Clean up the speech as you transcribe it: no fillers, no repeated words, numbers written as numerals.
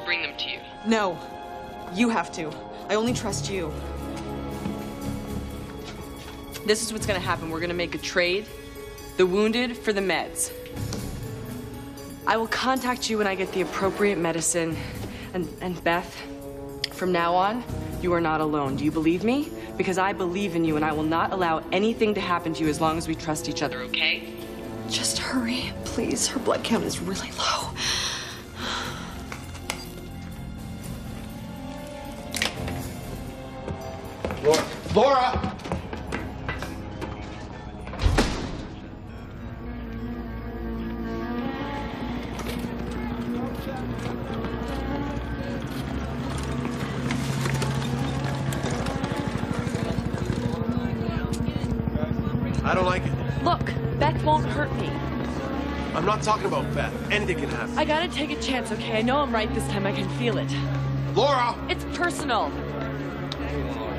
bring them to you? No. You have to. I only trust you. This is what's gonna happen. We're gonna make a trade. The wounded for the meds. I will contact you when I get the appropriate medicine. And Beth, from now on, you are not alone. Do you believe me? Because I believe in you and I will not allow anything to happen to you as long as we trust each other, okay? Just hurry, please. Her blood count is really low. Laura! I don't like it. Look, Beth won't hurt me. I'm not talking about Beth. Anything can happen. I gotta take a chance, okay? I know I'm right this time. I can feel it. Laura! It's personal.